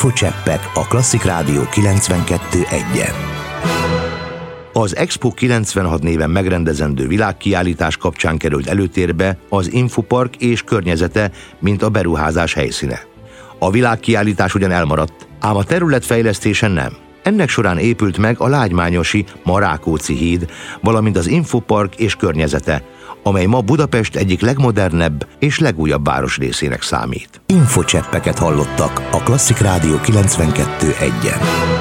Infocseppek a Klasszik Rádió 92.1-en. Az Expo 96 néven megrendezendő világkiállítás kapcsán került előtérbe az Infopark és környezete, mint a beruházás helyszíne. A világkiállítás ugyan elmaradt, ám a területfejlesztésen nem. Ennek során épült meg a lágymányosi Marákóczi híd, valamint az Infopark és környezete, amely ma Budapest egyik legmodernebb és legújabb városrészének számít. Infocseppeket hallottak a Klasszik Rádió 92.1-en.